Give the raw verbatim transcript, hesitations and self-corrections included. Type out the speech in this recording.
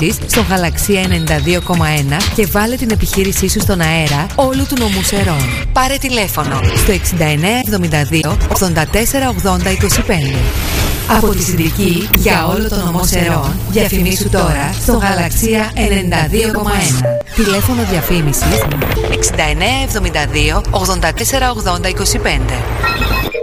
διαφήμισης στο Γαλαξία ενενήντα δύο κόμμα ένα και βάλε την επιχείρησή σου στον αέρα όλου του νομού Σερών. Πάρε τηλέφωνο στο εξήντα εννέα εβδομήντα δύο ογδόντα τέσσερα ογδόντα είκοσι πέντε. Από τη Συνδική για όλο το νομό Σερών, διαφημίσου τώρα στο Γαλαξία ενενήντα δύο κόμμα ένα. Τηλέφωνο διαφήμισης εξήντα εννέα εβδομήντα δύο ογδόντα τέσσερα ογδόντα είκοσι πέντε.